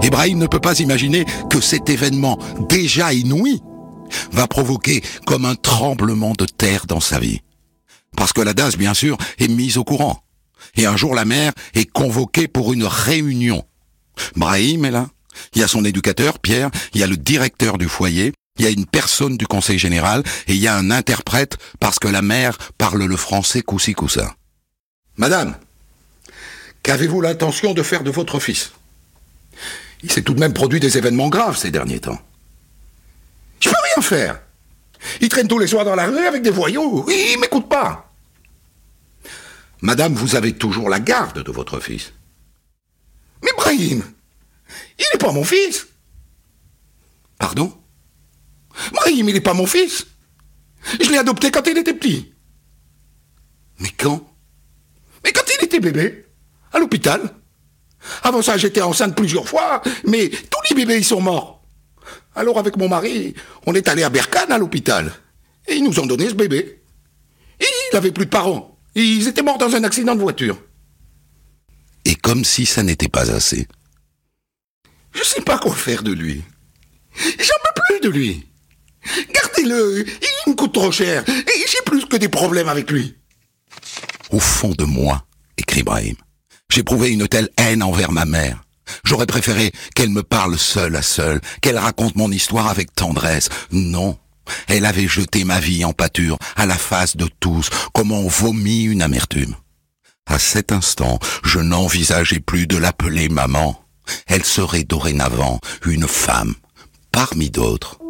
Et Brahim ne peut pas imaginer que cet événement déjà inouï va provoquer comme un tremblement de terre dans sa vie. Parce que la DAS, bien sûr, est mise au courant. Et un jour, la mère est convoquée pour une réunion. Brahim est là. Il y a son éducateur, Pierre. Il y a le directeur du foyer. Il y a une personne du conseil général. Et il y a un interprète parce que la mère parle le français coussi coussa. Madame, qu'avez-vous l'intention de faire de votre fils ? Il s'est tout de même produit des événements graves ces derniers temps. Je peux rien faire. Il traîne tous les soirs dans la rue avec des voyous. Il m'écoute pas. Madame, vous avez toujours la garde de votre fils. Mais Brahim, il n'est pas mon fils. Pardon ? Brahim, il n'est pas mon fils. Je l'ai adopté quand il était petit. Mais quand ? Mais quand il était bébé, à l'hôpital. Avant ça, j'étais enceinte plusieurs fois, mais tous les bébés, ils sont morts. Alors, avec mon mari, on est allé à Berkane, à l'hôpital. Et ils nous ont donné ce bébé. Et il n'avait plus de parents. Ils étaient morts dans un accident de voiture. Et comme si ça n'était pas assez. Je sais pas quoi faire de lui. J'en peux plus de lui. Gardez-le, il me coûte trop cher. Et j'ai plus que des problèmes avec lui. Au fond de moi, écrit Brahim, j'éprouvais une telle haine envers ma mère. J'aurais préféré qu'elle me parle seule à seule, qu'elle raconte mon histoire avec tendresse. Non, elle avait jeté ma vie en pâture, à la face de tous, comme on vomit une amertume. À cet instant, je n'envisageais plus de l'appeler maman. Elle serait dorénavant une femme, parmi d'autres.